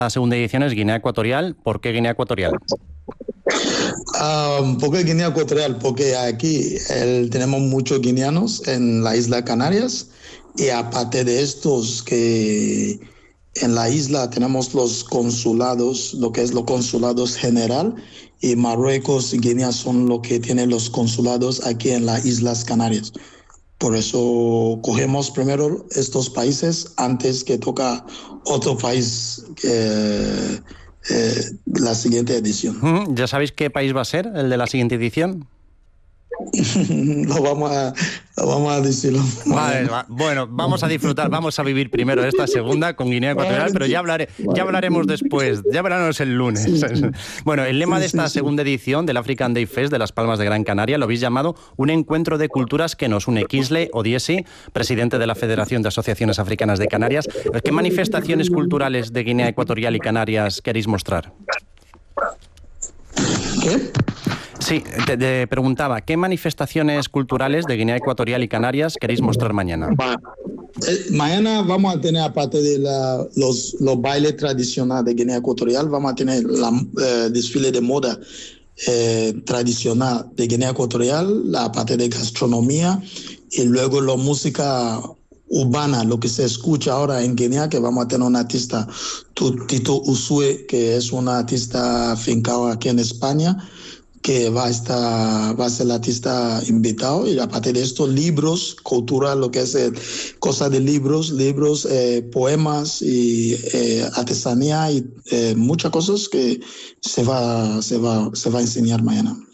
La segunda edición es Guinea Ecuatorial. ¿Por qué Guinea Ecuatorial? ¿Por qué Guinea Ecuatorial? Porque aquí tenemos muchos guineanos en la isla Canarias y aparte de estos que en la isla tenemos los consulados, lo que es los consulados general, y Marruecos y Guinea son lo que tienen los consulados aquí en las Islas Canarias. Por eso cogemos primero estos países antes que toca otro país la siguiente edición. ¿Ya sabéis qué país va a ser el de la siguiente edición? Lo vamos a decirlo. Vale, bueno, vamos a disfrutar, vamos a vivir primero esta segunda con Guinea Ecuatorial, pero ya hablaremos después, ya hablaremos el lunes. Bueno, el lema de esta segunda edición del African Day Fest de Las Palmas de Gran Canaria lo habéis llamado un encuentro de culturas que nos une. Kingsley Odiesi, presidente de la Federación de Asociaciones Africanas de Canarias, ¿qué manifestaciones culturales de Guinea Ecuatorial y Canarias queréis mostrar? ¿Qué? Sí, te preguntaba, ¿qué manifestaciones culturales de Guinea Ecuatorial y Canarias queréis mostrar mañana? Mañana vamos a tener, aparte de los bailes tradicionales de Guinea Ecuatorial, vamos a tener el desfile de moda tradicional de Guinea Ecuatorial, la parte de gastronomía y luego la música urbana, lo que se escucha ahora en Guinea, que vamos a tener un artista, Tito Usue, que es un artista afincado aquí en España, que va a ser el artista invitado, y aparte de esto, libros, cultura, lo que es cosas de libros, poemas y artesanía y muchas cosas que se va a enseñar mañana.